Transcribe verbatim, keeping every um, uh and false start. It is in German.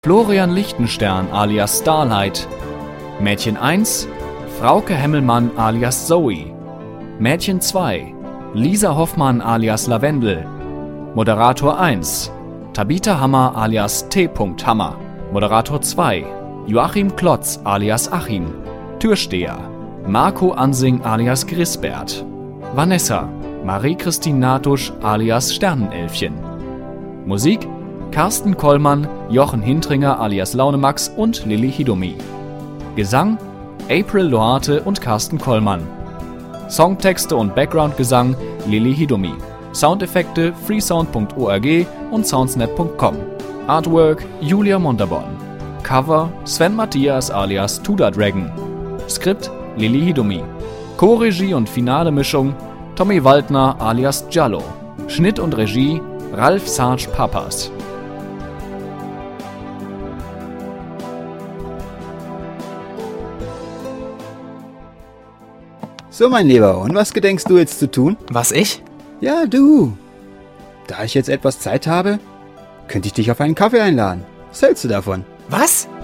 Florian Lichtenstern alias Starlight. Mädchen eins, Frauke Hemmelmann alias Zoe. Mädchen zwei, Lisa Hoffmann alias Lavendel. Moderator eins, Tabitha Hammer alias T. Hammer. Moderator zwei, Joachim Klotz alias Achim. Türsteher, Marco Ansing alias Grisbert. Vanessa, Marie-Christine Natusch alias Sternenelfchen. Musik, Carsten Kollmann, Jochen Hintringer alias Launemax und Lilly Hidomi. Gesang, April Loarte und Carsten Kollmann. Songtexte und Backgroundgesang, Lilly Hidomi. Soundeffekte, freesound punkt org und soundsnet punkt com. Artwork, Julia Montaborn. Cover, Sven Matthias alias Tuda Dragon. Skript, Lilly Hidomi. Co-Regie und finale Mischung, Tommy Waldner alias Giallo. Schnitt und Regie, Ralf Sarge Papas. So, mein Lieber, und was gedenkst du jetzt zu tun? Was, ich? Ja, du. Da ich jetzt etwas Zeit habe, könnte ich dich auf einen Kaffee einladen. Was hältst du davon? Was?